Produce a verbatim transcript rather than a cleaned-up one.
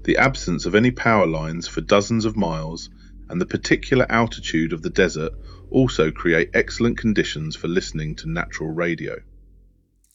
The absence of any power lines for dozens of miles and the particular altitude of the desert also create excellent conditions for listening to natural radio.